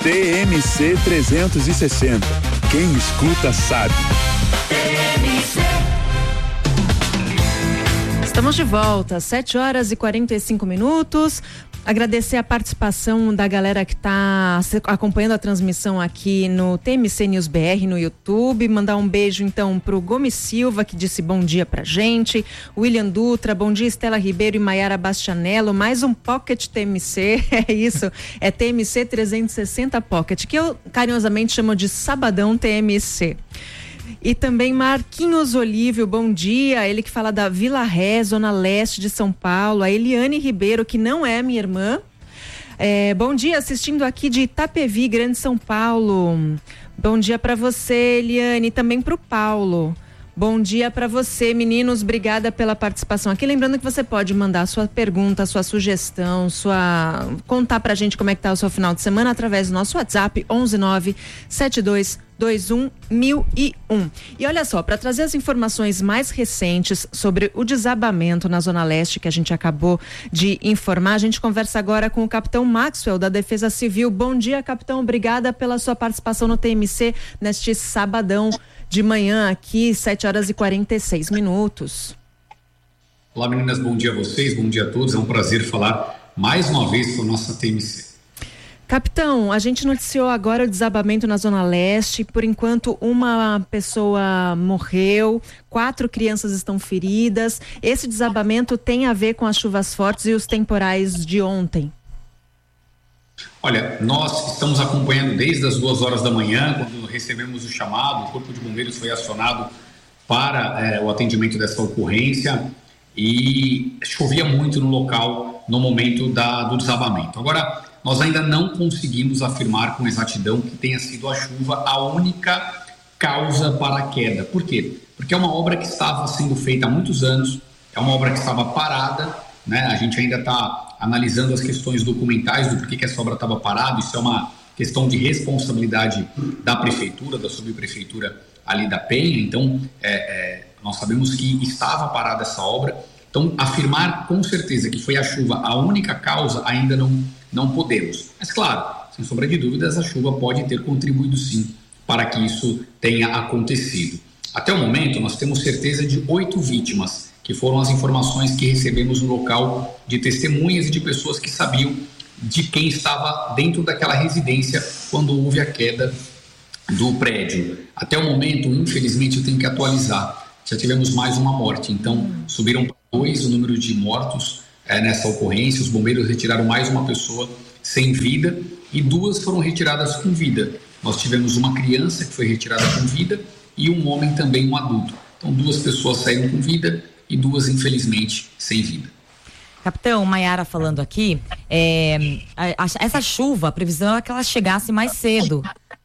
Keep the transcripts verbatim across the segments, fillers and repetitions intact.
T M C trezentos e sessenta. Quem escuta sabe. Estamos de volta, sete horas e quarenta e cinco minutos. Agradecer a participação da galera que está acompanhando a transmissão aqui no T M C News B R no YouTube. Mandar um beijo então pro Gomes Silva, que disse bom dia pra gente. William Dutra, bom dia Estela Ribeiro e Maiara Bastianello. Mais um Pocket T M C, é isso, é T M C trezentos e sessenta Pocket, que eu carinhosamente chamo de Sabadão T M C. E também Marquinhos Olívio, bom dia, ele que fala da Vila Ré, zona leste de São Paulo. A Eliane Ribeiro, que não é minha irmã, é, bom dia, assistindo aqui de Itapevi, Grande São Paulo. Bom dia para você, Eliane, e também para o Paulo. Bom dia para você, meninos, obrigada pela participação aqui. Lembrando que você pode mandar sua pergunta, sua sugestão, sua contar pra gente como é que tá o seu final de semana através do nosso WhatsApp onze nove sete dois dois um mil e um. E olha só, para trazer as informações mais recentes sobre o desabamento na Zona Leste que a gente acabou de informar, a gente conversa agora com o capitão Maxwell da Defesa Civil. Bom dia, capitão, obrigada pela sua participação no T M C neste sabadão de manhã aqui, sete horas e quarenta e seis minutos. Olá, meninas, bom dia a vocês, bom dia a todos, é um prazer falar mais uma vez com a nossa T M C. Capitão, a gente noticiou agora o desabamento na Zona Leste. Por enquanto, uma pessoa morreu, quatro crianças estão feridas. Esse desabamento tem a ver com as chuvas fortes e os temporais de ontem? Olha, nós estamos acompanhando desde as duas horas da manhã, quando recebemos o chamado, o Corpo de Bombeiros foi acionado para é, o atendimento dessa ocorrência e chovia muito no local no momento da, do desabamento. Agora, nós ainda não conseguimos afirmar com exatidão que tenha sido a chuva a única causa para a queda. Por quê? Porque é uma obra que estava sendo feita há muitos anos, é uma obra que estava parada, né? A gente ainda está analisando as questões documentais do porquê que essa obra estava parada. Isso é uma questão de responsabilidade da prefeitura, da subprefeitura ali da Penha. Então, é, é, nós sabemos que estava parada essa obra. Então, afirmar com certeza que foi a chuva a única causa ainda não, não podemos. Mas, claro, sem sombra de dúvidas, a chuva pode ter contribuído sim para que isso tenha acontecido. Até o momento, nós temos certeza de oito vítimas, que foram as informações que recebemos no local de testemunhas e de pessoas que sabiam de quem estava dentro daquela residência quando houve a queda do prédio. Até o momento, infelizmente, eu tenho que atualizar. Já tivemos mais uma morte, então subiram para dois o número de mortos é, nessa ocorrência. Os bombeiros retiraram mais uma pessoa sem vida e duas foram retiradas com vida. Nós tivemos uma criança que foi retirada com vida e um homem também, um adulto. Então, duas pessoas saíram com vida e duas, infelizmente, sem vida. Capitão, Maiara falando aqui, é, a, a, essa chuva, a previsão é que ela chegasse mais cedo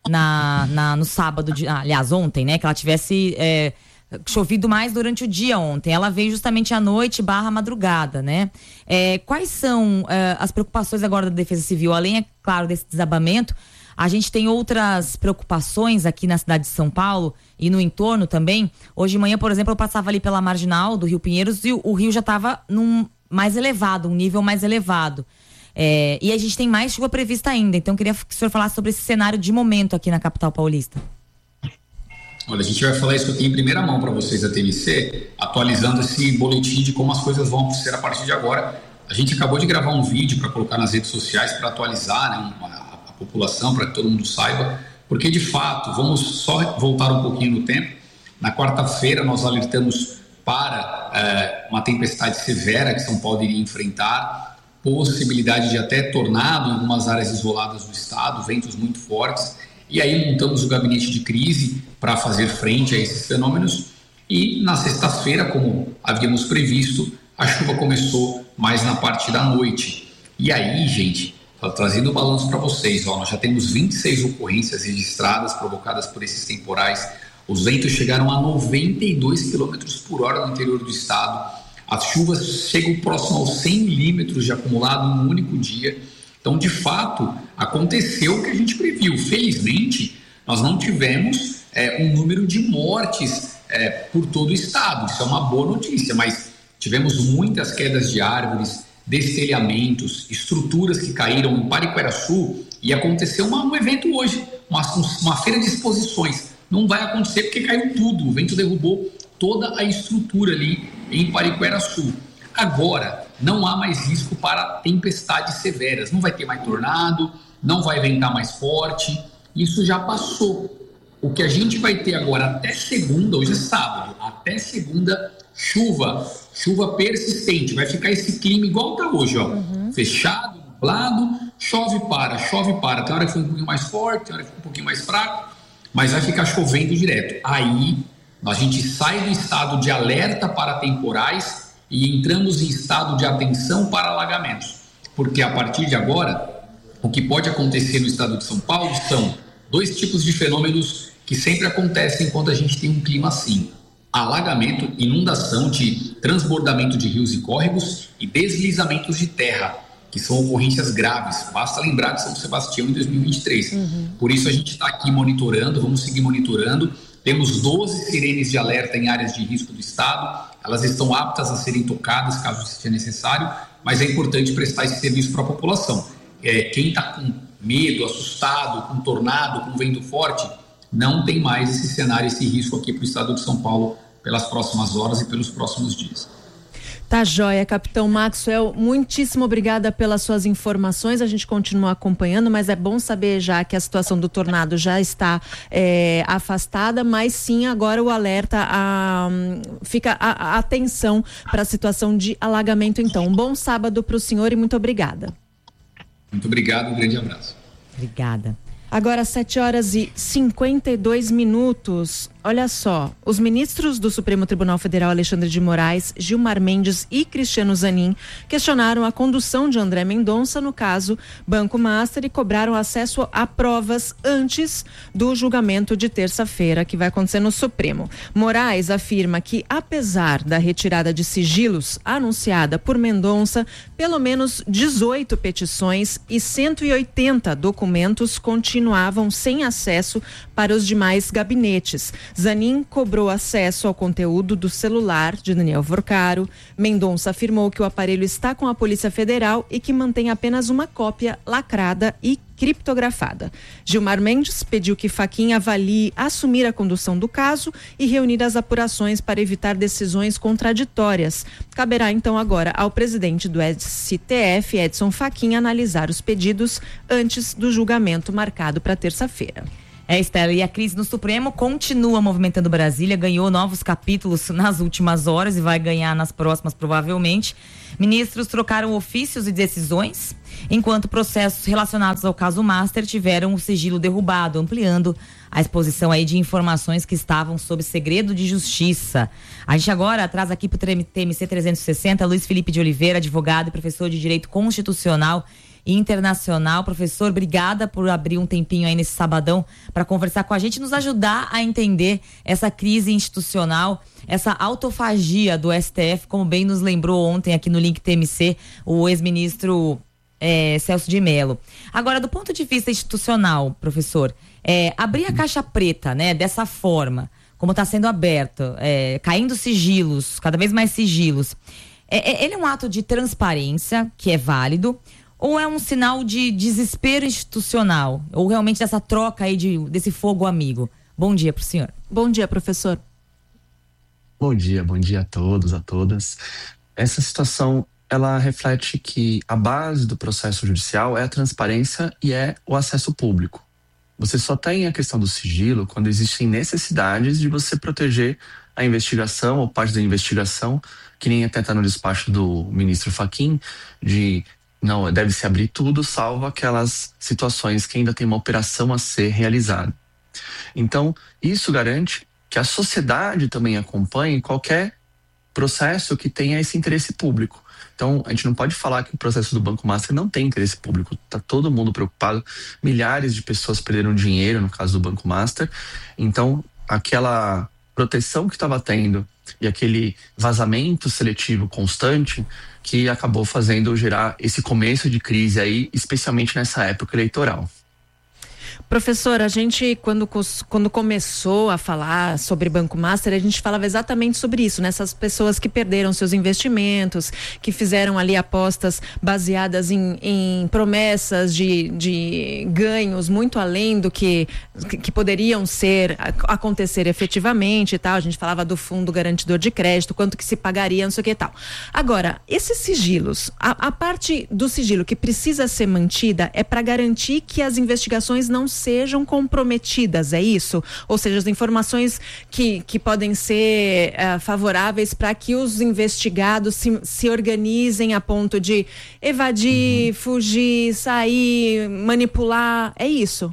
na, na, no sábado, de, aliás, ontem, né? Que ela tivesse é, chovido mais durante o dia ontem. Ela veio justamente à noite barra madrugada, né? É, quais são é, as preocupações agora da Defesa Civil? Além, é claro, desse desabamento, a gente tem outras preocupações aqui na cidade de São Paulo e no entorno também. Hoje de manhã, por exemplo, eu passava ali pela marginal do Rio Pinheiros e o, o rio já estava num mais elevado, um nível mais elevado. É, e a gente tem mais chuva prevista ainda. Então, eu queria que o senhor falasse sobre esse cenário de momento aqui na capital paulista. Olha, a gente vai falar isso aqui em primeira mão para vocês da T M C, atualizando esse boletim de como as coisas vão ser a partir de agora. A gente acabou de gravar um vídeo para colocar nas redes sociais para atualizar, né, uma, população, para que todo mundo saiba, porque de fato, vamos só voltar um pouquinho no tempo. Na quarta-feira nós alertamos para é, uma tempestade severa que São Paulo iria enfrentar, possibilidade de até tornado em algumas áreas isoladas do estado, ventos muito fortes, e aí montamos o gabinete de crise para fazer frente a esses fenômenos, e na sexta-feira, como havíamos previsto, a chuva começou mais na parte da noite. E aí, gente, Estou trazendo o balanço para vocês. Ó, nós já temos vinte e seis ocorrências registradas provocadas por esses temporais. Os ventos chegaram a noventa e dois quilômetros por hora no interior do estado. As chuvas chegam próximo aos cem milímetros de acumulado em um único dia. Então, de fato, aconteceu o que a gente previu. Felizmente, nós não tivemos é, um número de mortes é, por todo o estado. Isso é uma boa notícia, mas tivemos muitas quedas de árvores, destelhamentos, estruturas que caíram em Pariqueraçu, e aconteceu uma, um evento hoje, uma, uma feira de exposições. Não vai acontecer porque caiu tudo, o vento derrubou toda a estrutura ali em Pariqueraçu. Agora, não há mais risco para tempestades severas, não vai ter mais tornado, não vai ventar mais forte, isso já passou. O que a gente vai ter agora até segunda, hoje é sábado, até segunda, chuva, chuva persistente, vai ficar esse clima igual está hoje, ó, uhum. fechado, nublado, chove para, chove para, tem hora que foi um pouquinho mais forte, tem hora que foi um pouquinho mais fraco, mas vai ficar chovendo direto. Aí a gente sai do estado de alerta para temporais e entramos em estado de atenção para alagamentos, porque a partir de agora, o que pode acontecer no estado de São Paulo são dois tipos de fenômenos que sempre acontecem quando a gente tem um clima assim: alagamento, inundação de transbordamento de rios e córregos e deslizamentos de terra, que são ocorrências graves. Basta lembrar de São Sebastião em dois mil e vinte e três. Uhum. Por isso a gente está aqui monitorando, vamos seguir monitorando. Temos doze sirenes de alerta em áreas de risco do estado, elas estão aptas a serem tocadas caso seja necessário, mas é importante prestar esse serviço para a população. É, quem está com medo, assustado, com tornado, com vento forte, não tem mais esse cenário, esse risco aqui para o estado de São Paulo pelas próximas horas e pelos próximos dias. Tá joia, Capitão Maxwell, muitíssimo obrigada pelas suas informações, a gente continua acompanhando, mas é bom saber já que a situação do tornado já está é, afastada, mas sim agora o alerta, a, fica a, a atenção para a situação de alagamento então. Um bom sábado para o senhor e muito obrigada. Muito obrigado, um grande abraço. Obrigada. Agora sete horas e cinquenta e dois minutos. Olha só, os ministros do Supremo Tribunal Federal Alexandre de Moraes, Gilmar Mendes e Cristiano Zanin questionaram a condução de André Mendonça no caso Banco Master e cobraram acesso a provas antes do julgamento de terça-feira que vai acontecer no Supremo. Moraes afirma que, apesar da retirada de sigilos anunciada por Mendonça, pelo menos dezoito petições e cento e oitenta documentos continuavam sem acesso para os demais gabinetes. Zanin cobrou acesso ao conteúdo do celular de Daniel Vorcaro. Mendonça afirmou que o aparelho está com a Polícia Federal e que mantém apenas uma cópia lacrada e criptografada. Gilmar Mendes pediu que Fachin avalie assumir a condução do caso e reunir as apurações para evitar decisões contraditórias. Caberá então agora ao presidente do S T F, Edson Fachin, analisar os pedidos antes do julgamento marcado para terça-feira. É, Estela, e a crise no Supremo continua movimentando Brasília, ganhou novos capítulos nas últimas horas e vai ganhar nas próximas provavelmente. Ministros trocaram ofícios e decisões, enquanto processos relacionados ao caso Master tiveram o sigilo derrubado, ampliando a exposição aí de informações que estavam sob segredo de justiça. A gente agora traz aqui para o T M C trezentos e sessenta Luiz Felipe de Oliveira, advogado e professor de Direito Constitucional e Internacional. Professor, obrigada por abrir um tempinho aí nesse sabadão para conversar com a gente e nos ajudar a entender essa crise institucional, essa autofagia do S T F, como bem nos lembrou ontem aqui no Link T M C o ex-ministro é, Celso de Mello. Agora, do ponto de vista institucional, professor, é, abrir a caixa preta, né, dessa forma, como está sendo aberto, é, caindo sigilos, cada vez mais sigilos, é, é, ele é um ato de transparência que é válido, ou é um sinal de desespero institucional? Ou realmente dessa troca aí, de, desse fogo amigo? Bom dia pro senhor. Bom dia, professor. Bom dia, bom dia a todos, a todas. Essa situação, ela reflete que a base do processo judicial é a transparência e é o acesso público. Você só tem a questão do sigilo quando existem necessidades de você proteger a investigação ou parte da investigação, que nem até está no despacho do ministro Fachin, de não, deve-se abrir tudo, salvo aquelas situações que ainda tem uma operação a ser realizada. Então, isso garante que a sociedade também acompanhe qualquer processo que tenha esse interesse público. Então, a gente não pode falar que o processo do Banco Master não tem interesse público. Está todo mundo preocupado. Milhares de pessoas perderam dinheiro no caso do Banco Master. Então, aquela proteção que estava tendo e aquele vazamento seletivo constante que acabou fazendo gerar esse começo de crise aí, especialmente nessa época eleitoral. Professor, a gente, quando, quando começou a falar sobre Banco Master, a gente falava exatamente sobre isso, né? Essas pessoas que perderam seus investimentos, que fizeram ali apostas baseadas em, em promessas de, de ganhos muito além do que, que poderiam ser, acontecer efetivamente e tal. A gente falava do fundo garantidor de crédito, quanto que se pagaria, não sei o que e tal. Agora, esses sigilos, a, a parte do sigilo que precisa ser mantida é para garantir que as investigações não sejam comprometidas, é isso? Ou seja, as informações que, que podem ser uh, favoráveis para que os investigados se, se organizem a ponto de evadir, uhum. fugir, sair, manipular, é isso?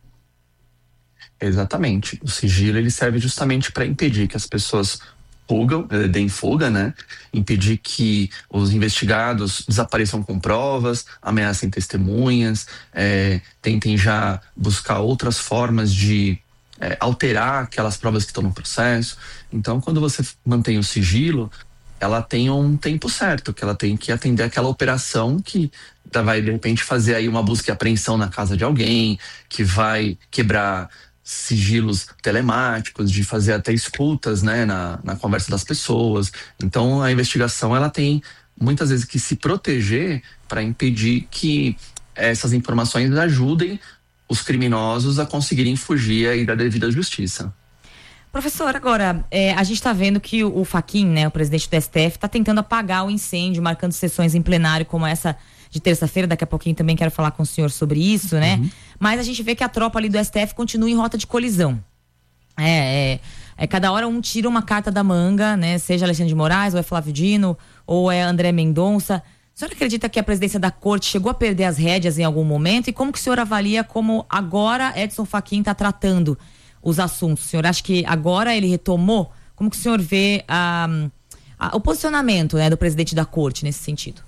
Exatamente. O sigilo ele serve justamente para impedir que as pessoas fugam, deem fuga, né? Impedir que os investigados desapareçam com provas, ameacem testemunhas, é, tentem já buscar outras formas de é, alterar aquelas provas que estão no processo. Então, quando você mantém o sigilo, ela tem um tempo certo, que ela tem que atender aquela operação que vai, de repente, fazer aí uma busca e apreensão na casa de alguém, que vai quebrar sigilos telemáticos, de fazer até escutas, né, na, na conversa das pessoas. Então a investigação ela tem muitas vezes que se proteger para impedir que essas informações ajudem os criminosos a conseguirem fugir aí da devida justiça. Professor, agora, é, a gente está vendo que o, o Fachin, né, o presidente do S T F, está tentando apagar o incêndio, marcando sessões em plenário como essa de terça-feira. Daqui a pouquinho também quero falar com o senhor sobre isso, né? Uhum. Mas a gente vê que a tropa ali do S T F continua em rota de colisão. É, é, é cada hora um tira uma carta da manga, né? Seja Alexandre de Moraes, ou é Flávio Dino, ou é André Mendonça. O senhor acredita que a presidência da corte chegou a perder as rédeas em algum momento? E como que o senhor avalia como agora Edson Fachin está tratando os assuntos? O senhor acha que agora ele retomou? Como que o senhor vê a, a, o posicionamento, né, do presidente da corte nesse sentido?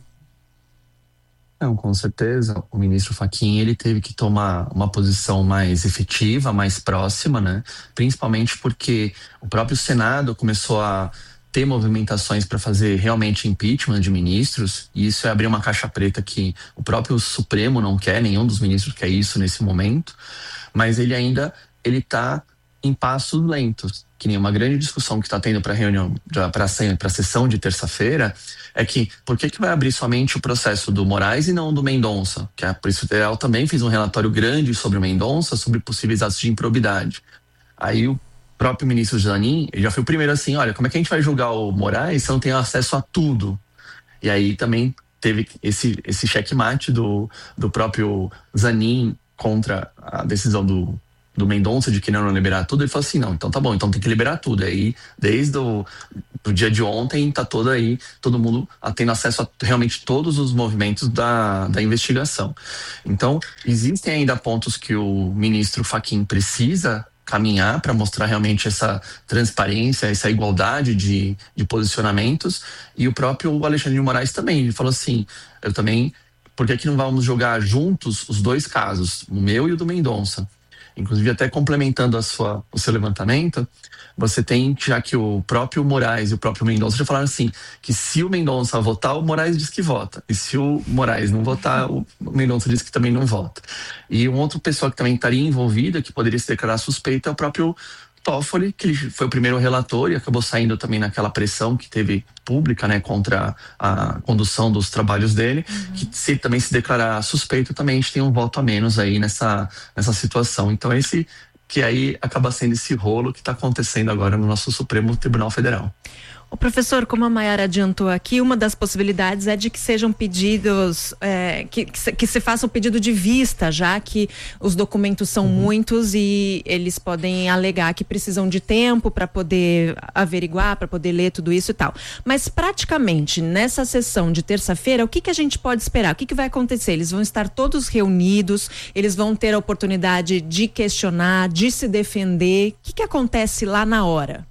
Não, com certeza. O ministro Fachin, ele teve que tomar uma posição mais efetiva, mais próxima, né? Principalmente porque o próprio Senado começou a ter movimentações para fazer realmente impeachment de ministros, e isso é abrir uma caixa preta que o próprio Supremo não quer, nenhum dos ministros quer isso nesse momento, mas ele ainda ele está em passos lentos. Que nem uma grande discussão que está tendo para a reunião, para a sessão de terça-feira, é que por que, que vai abrir somente o processo do Moraes e não do Mendonça? Que a Polícia Federal também fez um relatório grande sobre o Mendonça, sobre possíveis atos de improbidade. Aí o próprio ministro Zanin, ele já foi o primeiro assim, olha, como é que a gente vai julgar o Moraes se não tem acesso a tudo? E aí também teve esse, esse checkmate do, do próprio Zanin contra a decisão do do Mendonça de que não liberar tudo. Ele falou assim, não, então tá bom, então tem que liberar tudo. Aí, desde o do dia de ontem, tá todo aí, todo mundo tendo acesso a realmente todos os movimentos da, da investigação. Então, existem ainda pontos que o ministro Fachin precisa caminhar para mostrar realmente essa transparência, essa igualdade de, de posicionamentos, e o próprio Alexandre de Moraes também, ele falou assim, eu também, por que que não vamos jogar juntos os dois casos, o meu e o do Mendonça? Inclusive, até complementando a sua, o seu levantamento, você tem, já que o próprio Moraes e o próprio Mendonça já falaram assim, que se o Mendonça votar, o Moraes diz que vota. E se o Moraes não votar, o Mendonça diz que também não vota. E um outro pessoal que também estaria envolvida, que poderia se declarar suspeita, é o próprio Toffoli, que ele foi o primeiro relator e acabou saindo também naquela pressão que teve pública, né, contra a condução dos trabalhos dele, uhum. que se também se declarar suspeito, também a gente tem um voto a menos aí nessa, nessa situação. Então esse que aí acaba sendo esse rolo que está acontecendo agora no nosso Supremo Tribunal Federal. O professor, como a Maiara adiantou aqui, uma das possibilidades é de que sejam pedidos, é, que, que, se, que se faça o pedido de vista, já que os documentos são uhum. muitos e eles podem alegar que precisam de tempo para poder averiguar, para poder ler tudo isso e tal. Mas praticamente nessa sessão de terça-feira, o que, que a gente pode esperar? O que, que vai acontecer? Eles vão estar todos reunidos, eles vão ter a oportunidade de questionar, de se defender. O que, que acontece lá na hora?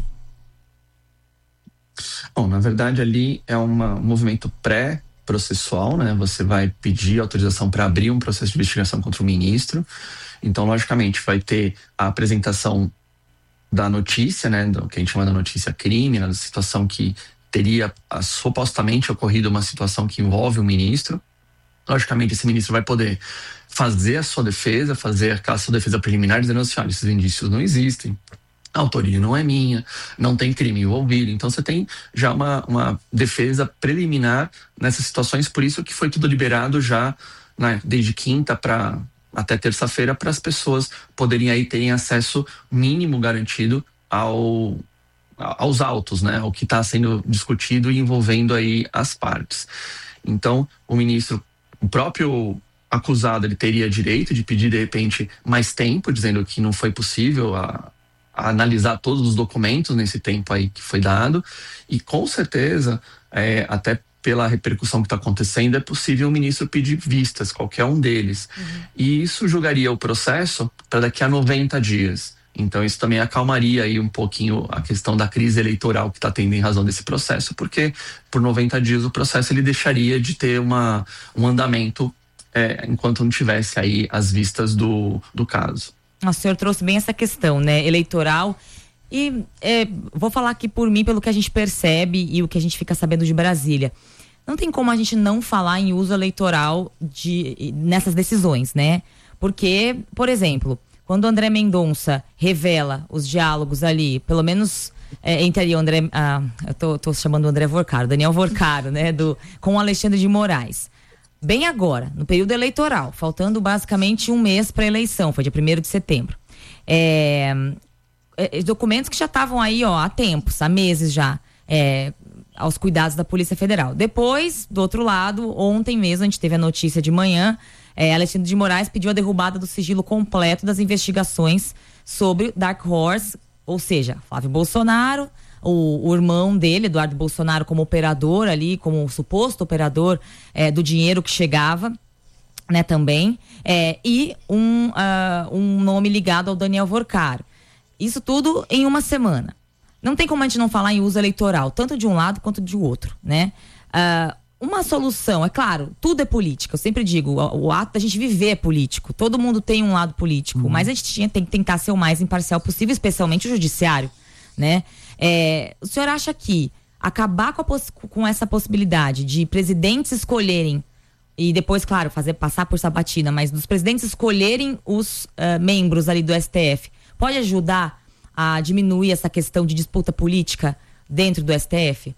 Bom, na verdade ali é uma, um movimento pré-processual, né? Você vai pedir autorização para abrir um processo de investigação contra o ministro. Então, logicamente, vai ter a apresentação da notícia, né? Do que a gente chama da notícia crime, né? Da situação que teria a, supostamente ocorrido uma situação que envolve o ministro. Logicamente, esse ministro vai poder fazer a sua defesa, fazer aquela sua defesa preliminar, dizendo assim, olha, esses indícios não existem, a autoria não é minha, não tem crime envolvido. Então você tem já uma, uma defesa preliminar nessas situações, por isso que foi tudo liberado já, né, desde quinta para até terça-feira, para as pessoas poderem aí terem acesso mínimo garantido ao, aos autos, né, o que está sendo discutido e envolvendo aí as partes. Então o ministro, o próprio acusado, ele teria direito de pedir de repente mais tempo, dizendo que não foi possível a, a analisar todos os documentos nesse tempo aí que foi dado, e com certeza, é, até pela repercussão que está acontecendo, é possível o ministro pedir vistas, qualquer um deles. Uhum. E isso julgaria o processo para daqui a noventa dias. Então isso também acalmaria aí um pouquinho a questão da crise eleitoral que está tendo em razão desse processo, porque por noventa dias o processo ele deixaria de ter uma, um andamento É, enquanto não tivesse aí as vistas do, do caso. O senhor trouxe bem essa questão, né, eleitoral, e é, vou falar aqui por mim, pelo que a gente percebe e o que a gente fica sabendo de Brasília. Não tem como a gente não falar em uso eleitoral de, nessas decisões, né? Porque, por exemplo, quando o André Mendonça revela os diálogos ali, pelo menos é, entre ali o André, ah, eu tô, tô chamando o André Vorcaro, Daniel Vorcaro, né, do, com o Alexandre de Moraes. Bem agora, no período eleitoral, faltando basicamente um mês para a eleição, foi dia primeiro de setembro. É, é, documentos que já estavam aí, ó, há tempos, há meses já, é, aos cuidados da Polícia Federal. Depois, do outro lado, ontem mesmo, a gente teve a notícia de manhã, é, Alexandre de Moraes pediu a derrubada do sigilo completo das investigações sobre Dark Horse, ou seja, Flávio Bolsonaro, O, o irmão dele, Eduardo Bolsonaro, como operador ali, como suposto operador é, do dinheiro que chegava, né, também, é, e um, uh, um nome ligado ao Daniel Vorcaro. Isso tudo em uma semana. Não tem como a gente não falar em uso eleitoral, tanto de um lado quanto de outro, né? Uh, uma solução, é claro, tudo é política, eu sempre digo, o, o ato da gente viver é político, todo mundo tem um lado político, uhum. mas a gente tinha, tem que tentar ser o mais imparcial possível, especialmente o judiciário, né? É, o senhor acha que acabar com, a poss- com essa possibilidade de presidentes escolherem, e depois, claro, fazer passar por sabatina, mas dos presidentes escolherem os uh, membros ali do S T F, pode ajudar a diminuir essa questão de disputa política dentro do S T F?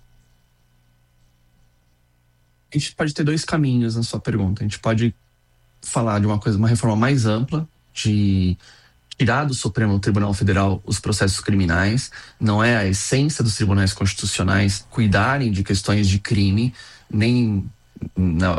A gente pode ter dois caminhos na sua pergunta. A gente pode falar de uma coisa, uma reforma mais ampla, de tirar do Supremo Tribunal Federal os processos criminais. Não é a essência dos tribunais constitucionais cuidarem de questões de crime, nem na,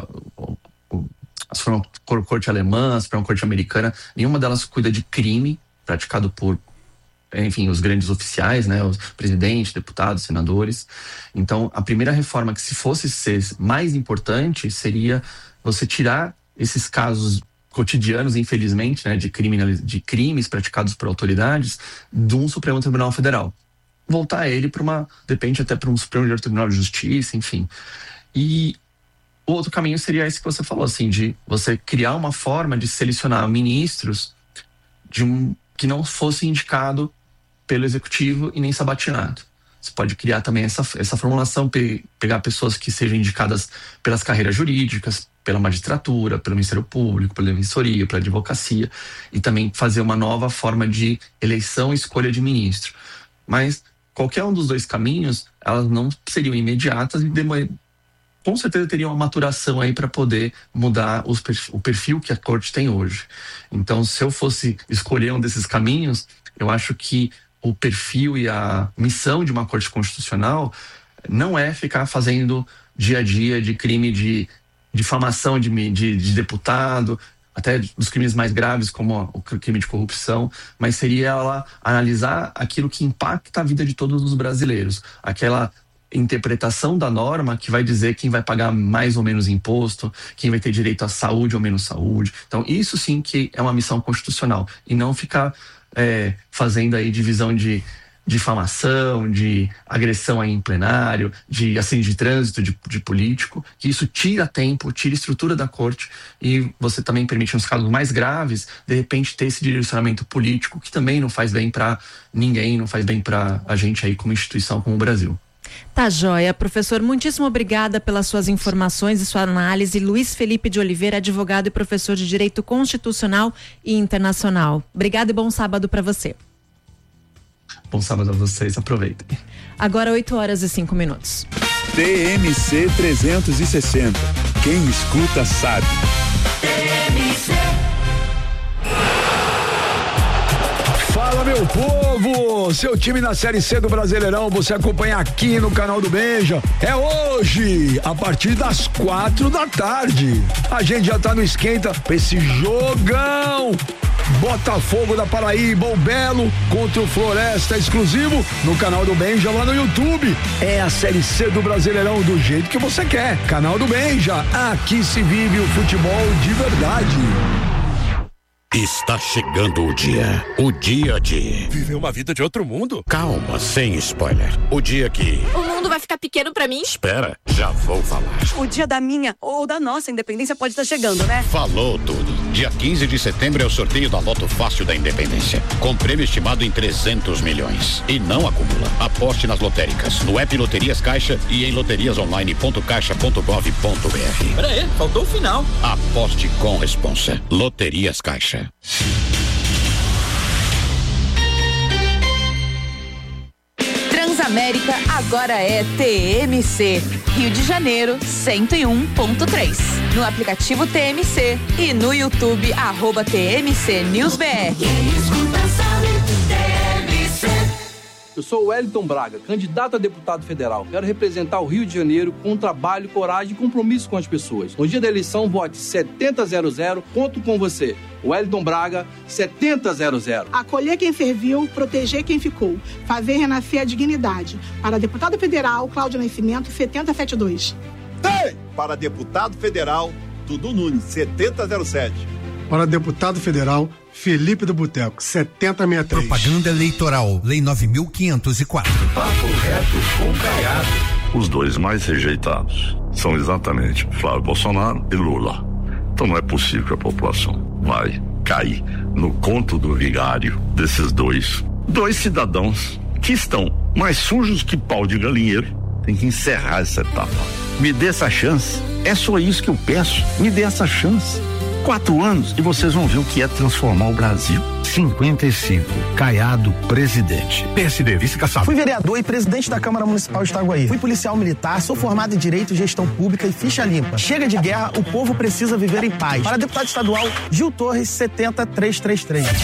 a Suprema Corte Alemã, a Suprema Corte Americana, nenhuma delas cuida de crime praticado por, enfim, os grandes oficiais, né, os presidentes, deputados, senadores. Então, a primeira reforma que, se fosse ser mais importante, seria você tirar esses casos cotidianos, infelizmente, né, de, criminaliz... de crimes praticados por autoridades de um Supremo Tribunal Federal. Voltar ele para uma, depende até para um Supremo Tribunal de Justiça, enfim. E o outro caminho seria esse que você falou, assim, de você criar uma forma de selecionar ministros de um, que não fosse indicado pelo Executivo e nem sabatinado. Você pode criar também essa, essa formulação, pe, pegar pessoas que sejam indicadas pelas carreiras jurídicas, pela magistratura, pelo Ministério Público, pela Defensoria, pela Advocacia, e também fazer uma nova forma de eleição e escolha de ministro. Mas qualquer um dos dois caminhos, elas não seriam imediatas e demor... com certeza teriam uma maturação aí para poder mudar os perfil, o perfil que a Corte tem hoje. Então, se eu fosse escolher um desses caminhos, eu acho que o perfil e a missão de uma Corte Constitucional não é ficar fazendo dia a dia de crime de difamação de, de, de deputado, até dos crimes mais graves, como o crime de corrupção, mas seria ela analisar aquilo que impacta a vida de todos os brasileiros. Aquela interpretação da norma que vai dizer quem vai pagar mais ou menos imposto, quem vai ter direito à saúde ou menos saúde. Então, isso sim que é uma missão constitucional, e não ficar é, fazendo aí divisão de difamação, de agressão aí em plenário, de acidente de trânsito, de, de político, que isso tira tempo, tira estrutura da corte, e você também permite, nos casos mais graves, de repente ter esse direcionamento político, que também não faz bem para ninguém, não faz bem para a gente aí como instituição, como o Brasil. Tá joia. Professor, muitíssimo obrigada pelas suas informações e sua análise. Luiz Felipe de Oliveira, advogado e professor de Direito Constitucional e Internacional. Obrigado e bom sábado para você. Bom sábado a vocês, aproveitem. Agora oito horas e cinco minutos. T M C trezentos e sessenta. Quem escuta sabe. T M C. Fala, meu povo! Seu time na Série C do Brasileirão, você acompanha aqui no canal do Benja. É hoje, a partir das quatro da tarde. A gente já tá no esquenta pra esse jogão. Botafogo da Paraíba, o Belo contra o Floresta, exclusivo no canal do Benja lá no YouTube. É a Série C do Brasileirão do jeito que você quer. Canal do Benja, aqui se vive o futebol de verdade. Está chegando o dia, o dia de... Viver uma vida de outro mundo? Calma, sem spoiler. O dia que... O mundo vai ficar pequeno pra mim? Espera, já vou falar. O dia da minha ou da nossa independência pode estar chegando, né? Falou tudo. Dia quinze de setembro é o sorteio da Loto Fácil da Independência, com prêmio estimado em trezentos milhões. E não acumula. Aposte nas lotéricas, no app Loterias Caixa e em loterias online ponto caixa ponto gov ponto br. Pera aí, faltou o final. Aposte com responsa. Loterias Caixa. Transamérica agora é T M C, Rio de Janeiro cento e um ponto três. No aplicativo T M C e no YouTube, arroba T M C News B R. Eu sou o Wellington Braga, candidato a deputado federal. Quero representar o Rio de Janeiro com trabalho, coragem e compromisso com as pessoas. No dia da eleição, vote setenta zero zero. Conto com você. Wellington Braga, setenta zero zero. Acolher quem serviu, proteger quem ficou. Fazer renascer a dignidade. Para deputado federal, Cláudio Nascimento, setenta setenta e dois. Tem! Para deputado federal, Dudu Nunes, setenta zero sete. Para deputado federal, Felipe do Boteco, setenta sessenta e três. Propaganda eleitoral, Lei nove mil quinhentos e quatro. Papo reto com Caiado. Os dois mais rejeitados são exatamente Flávio Bolsonaro e Lula. Então não é possível que a população vai cair no conto do vigário desses dois. Dois cidadãos que estão mais sujos que pau de galinheiro. Tem que encerrar essa etapa. Me dê essa chance. É só isso que eu peço. Me dê essa chance. Quatro anos e vocês vão ver o que é transformar o Brasil. cinquenta e cinco. Caiado, presidente. P S D, vice caçado. Fui vereador e presidente da Câmara Municipal de Itaguaí. Fui policial militar, sou formado em Direito, Gestão Pública e Ficha Limpa. Chega de guerra, o povo precisa viver em paz. Para deputado estadual, Gil Torres, setenta trezentos e trinta e três.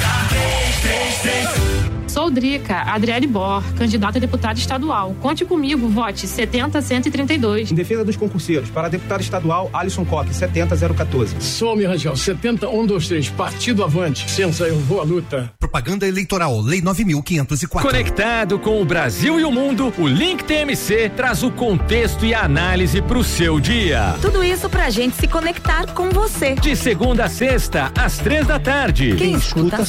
Sou Drica Adriele Bor, candidata a deputada estadual. Conte comigo, vote setenta cento e trinta e dois. Em defesa dos concurseiros, para deputado estadual, Alisson Coque, setenta zero quatorze. Sou Rangel, setenta um dois três, Partido Avante. Ciência, eu vou à luta. Propaganda eleitoral, Lei nove mil quinhentos e quatro. Conectado com o Brasil e o mundo, o Link T M C traz o contexto e a análise pro seu dia. Tudo isso pra gente se conectar com você. De segunda a sexta, às três da tarde. Quem escuta